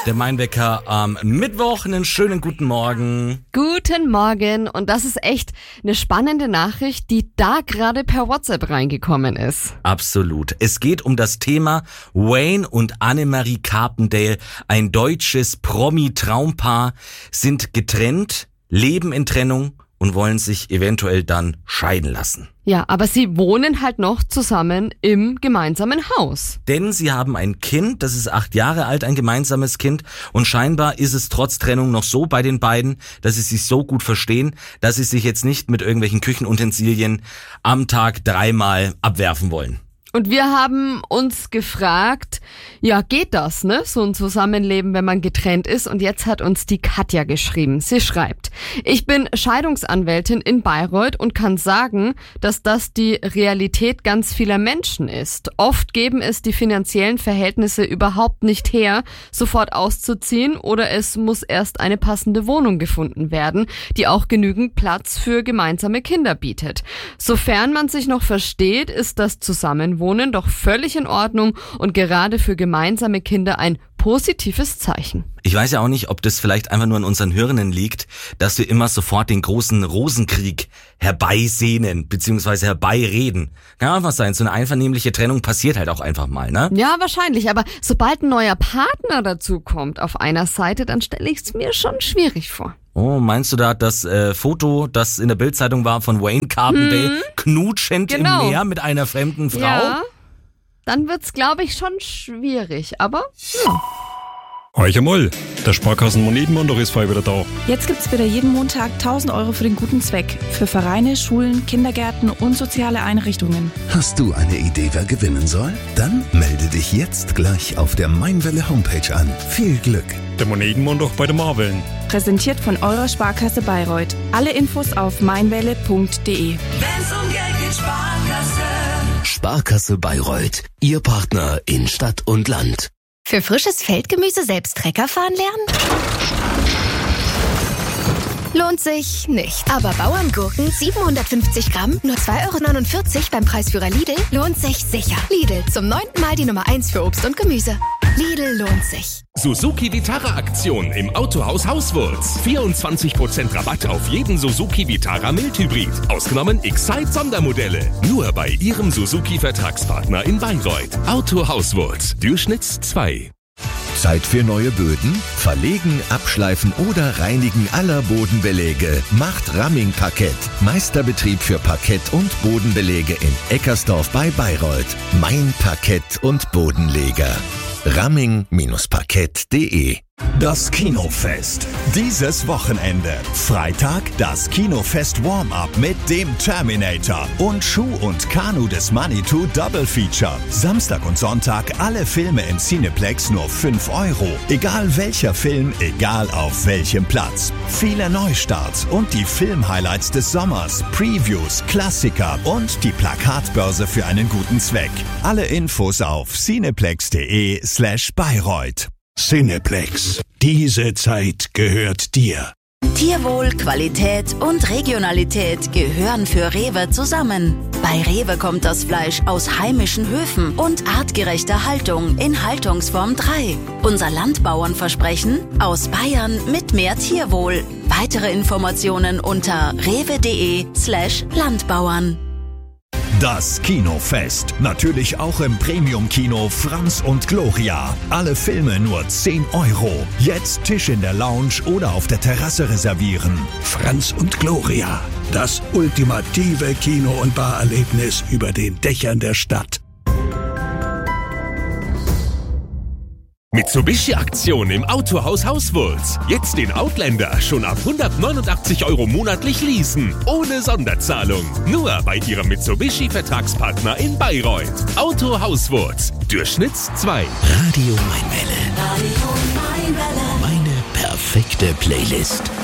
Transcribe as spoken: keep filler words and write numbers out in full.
Der Mainwecker am Mittwoch. Einen schönen guten Morgen. Guten Morgen. Und das ist echt eine spannende Nachricht, die da gerade per WhatsApp reingekommen ist. Absolut. Es geht um das Thema Wayne und Annemarie Carpendale. Ein deutsches Promi-Traumpaar sind getrennt, leben in Trennung und wollen sich eventuell dann scheiden lassen. Ja, aber sie wohnen halt noch zusammen im gemeinsamen Haus. Denn sie haben ein Kind, das ist acht Jahre alt, ein gemeinsames Kind. Und scheinbar ist es trotz Trennung noch so bei den beiden, dass sie sich so gut verstehen, dass sie sich jetzt nicht mit irgendwelchen Küchenutensilien am Tag dreimal abwerfen wollen. Und wir haben uns gefragt, ja, geht das, ne? So ein Zusammenleben, wenn man getrennt ist. Und jetzt hat uns die Katja geschrieben. Sie schreibt: Ich bin Scheidungsanwältin in Bayreuth und kann sagen, dass das die Realität ganz vieler Menschen ist. Oft geben es die finanziellen Verhältnisse überhaupt nicht her, sofort auszuziehen, oder es muss erst eine passende Wohnung gefunden werden, die auch genügend Platz für gemeinsame Kinder bietet. Sofern man sich noch versteht, ist das Zusammenwohnen Wohnen doch völlig in Ordnung und gerade für gemeinsame Kinder ein positives Zeichen. Ich weiß ja auch nicht, ob das vielleicht einfach nur an unseren Hirnen liegt, dass wir immer sofort den großen Rosenkrieg herbeisehnen bzw. herbeireden. Kann einfach sein, so eine einvernehmliche Trennung passiert halt auch einfach mal, ne? Ja, wahrscheinlich, aber sobald ein neuer Partner dazu kommt auf einer Seite, dann stelle ich es mir schon schwierig vor. Oh, meinst du da das äh, Foto, das in der Bildzeitung war von Wayne Carpendale, hm, knutschend genau. im Meer mit einer fremden Frau? Ja, dann wird's, glaube ich, schon schwierig, aber ja. Heuche Moll, der Sparkassen-Monetenmontag ist voll wieder da. Jetzt gibt's wieder jeden Montag tausend Euro für den guten Zweck. Für Vereine, Schulen, Kindergärten und soziale Einrichtungen. Hast du eine Idee, wer gewinnen soll? Dann melde dich jetzt gleich auf der Mainwelle Homepage an. Viel Glück! Der Monetenmontag bei der Marveln. Präsentiert von eurer Sparkasse Bayreuth. Alle Infos auf mainwelle punkt de. Wenn's um Geld geht, Sparkasse. Sparkasse Bayreuth, Ihr Partner in Stadt und Land. Für frisches Feldgemüse selbst Trecker fahren lernen? Lohnt sich nicht. Aber Bauerngurken siebenhundertfünfzig Gramm, nur zwei Euro neunundvierzig beim Preisführer Lidl, lohnt sich sicher. Lidl, zum neunten Mal die Nummer eins für Obst und Gemüse. Lidl lohnt sich. Suzuki Vitara Aktion im Autohaus Hauswurz. vierundzwanzig Prozent Rabatt auf jeden Suzuki Vitara Mildhybrid. Ausgenommen Excite Sondermodelle. Nur bei Ihrem Suzuki Vertragspartner in Bayreuth. Auto Hauswurz. Durchschnitts zwei. Zeit für neue Böden? Verlegen, abschleifen oder reinigen aller Bodenbeläge macht Ramming Parkett. Meisterbetrieb für Parkett und Bodenbeläge in Eckersdorf bei Bayreuth. Mein Parkett und Bodenleger. ramming Parkett punkt de. Das Kinofest. Dieses Wochenende. Freitag das Kinofest Warm-Up mit dem Terminator und Schuh und Kanu des Manitou Double Feature. Samstag und Sonntag alle Filme im Cineplex nur fünf Euro. Egal welcher Film, egal auf welchem Platz. Viele Neustarts und die Film-Highlights des Sommers, Previews, Klassiker und die Plakatbörse für einen guten Zweck. Alle Infos auf cineplex punkt de slash Bayreuth. Cineplex. Diese Zeit gehört dir. Tierwohl, Qualität und Regionalität gehören für Rewe zusammen. Bei Rewe kommt das Fleisch aus heimischen Höfen und artgerechter Haltung in Haltungsform drei. Unser Landbauernversprechen: aus Bayern mit mehr Tierwohl. Weitere Informationen unter rewe.de slash Landbauern. Das Kinofest. Natürlich auch im Premium-Kino Franz und Gloria. Alle Filme nur zehn Euro. Jetzt Tisch in der Lounge oder auf der Terrasse reservieren. Franz und Gloria. Das ultimative Kino- und Barerlebnis über den Dächern der Stadt. Mitsubishi-Aktion im Autohaus Hauswurz. Jetzt den Outlander schon ab hundertneunundachtzig Euro monatlich leasen. Ohne Sonderzahlung. Nur bei Ihrem Mitsubishi-Vertragspartner in Bayreuth. Auto Hauswurz. Durchschnitts zwei. Radio Mainwelle. Radio Mainwelle. Meine perfekte Playlist.